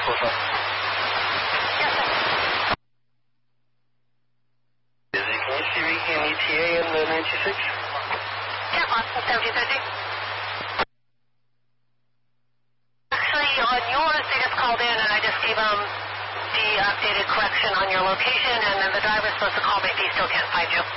Yes, sir. Can you see me in ETA in the 96? Yeah, on 1730. Actually, on yours, they just called in, and I just gave them the updated correction on your location, and then the driver's supposed to call me if he still can't find you.